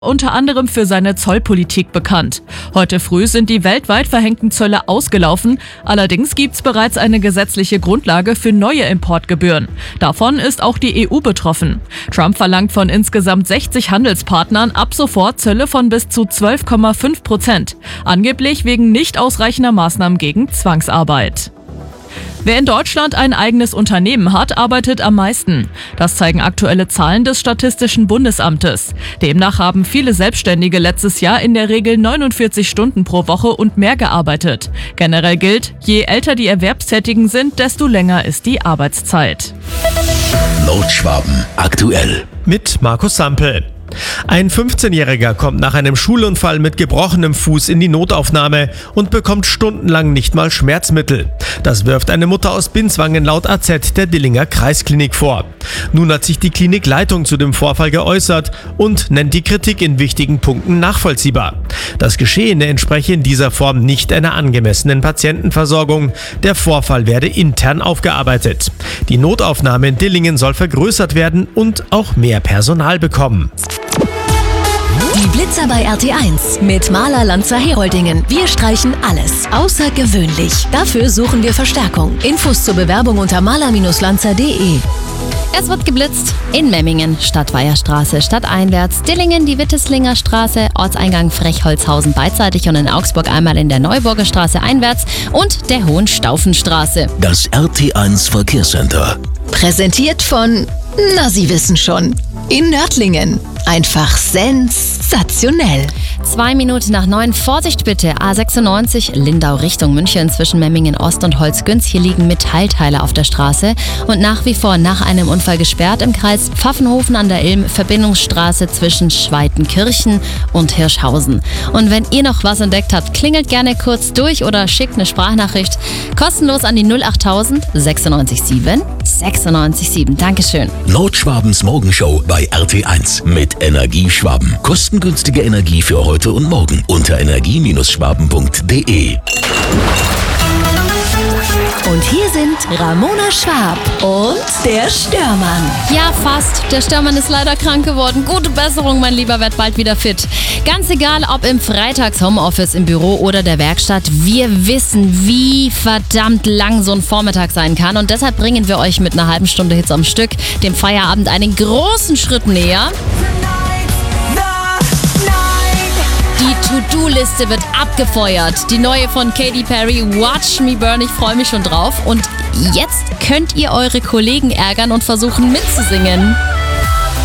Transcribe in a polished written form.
unter anderem für seine Zollpolitik bekannt. Heute früh sind die weltweit verhängten Zölle ausgelaufen. Allerdings gibt's bereits eine gesetzliche Grundlage für neue Importgebühren. Davon ist auch die EU betroffen. Trump verlangt von insgesamt 60 Handelspartnern ab sofort Zölle von bis zu 12,5%. Angeblich wegen nicht ausreichender Maßnahmen gegen Zwangsarbeit. Wer in Deutschland ein eigenes Unternehmen hat, arbeitet am meisten. Das zeigen aktuelle Zahlen des Statistischen Bundesamtes. Demnach haben viele Selbstständige letztes Jahr in der Regel 49 Stunden pro Woche und mehr gearbeitet. Generell gilt, je älter die Erwerbstätigen sind, desto länger ist die Arbeitszeit. Nordschwaben aktuell. Mit Markus Sampel. Ein 15-Jähriger kommt nach einem Schulunfall mit gebrochenem Fuß in die Notaufnahme und bekommt stundenlang nicht mal Schmerzmittel. Das wirft eine Mutter aus Binswangen laut AZ der Dillinger Kreisklinik vor. Nun hat sich die Klinikleitung zu dem Vorfall geäußert und nennt die Kritik in wichtigen Punkten nachvollziehbar. Das Geschehene entspreche in dieser Form nicht einer angemessenen Patientenversorgung. Der Vorfall werde intern aufgearbeitet. Die Notaufnahme in Dillingen soll vergrößert werden und auch mehr Personal bekommen. Die Blitzer bei RT1 mit Maler Lanzer Heroldingen. Wir streichen alles außergewöhnlich. Dafür suchen wir Verstärkung. Infos zur Bewerbung unter maler-lanzer.de. Es wird geblitzt in Memmingen, Stadtweierstraße, stadteinwärts, Dillingen, die Witteslinger Straße, Ortseingang Frechholzhausen beidseitig und in Augsburg einmal in der Neuburger Straße einwärts und der Hohenstaufenstraße. Das RT1 Verkehrscenter. Präsentiert von, Sie wissen schon, in Nördlingen. Einfach sensationell. 2 Minuten nach 9, Vorsicht bitte, A96 Lindau Richtung München zwischen Memmingen Ost und Holzgünz. Hier liegen Metallteile auf der Straße und nach wie vor nach einem Unfall gesperrt im Kreis Pfaffenhofen an der Ilm, Verbindungsstraße zwischen Schweitenkirchen und Hirschhausen. Und wenn ihr noch was entdeckt habt, klingelt gerne kurz durch oder schickt eine Sprachnachricht kostenlos an die 08000 96 7 96 7. Dankeschön. Nordschwabens Morgenshow bei RT1 mit Energieschwaben. Kostengünstige Energie für heute und morgen unter energie-schwaben.de. Und hier sind Ramona Schwab und der Störmann. Ja, fast. Der Störmann ist leider krank geworden. Gute Besserung, mein Lieber, werd bald wieder fit. Ganz egal, ob im Freitags-Homeoffice, im Büro oder der Werkstatt, wir wissen, wie verdammt lang so ein Vormittag sein kann. Und deshalb bringen wir euch mit einer halben Stunde Hits am Stück dem Feierabend einen großen Schritt näher. Die To-Do-Liste wird abgefeuert. Die neue von Katy Perry, Watch Me Burn. Ich freue mich schon drauf. Und jetzt könnt ihr eure Kollegen ärgern und versuchen mitzusingen.